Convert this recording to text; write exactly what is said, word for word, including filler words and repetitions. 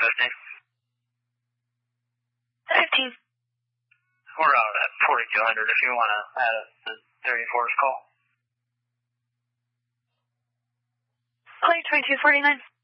fifteen. fifteen. We're out at forty-two hundred if you want to add it to thirty-four's call. Clear twenty-two forty-nine.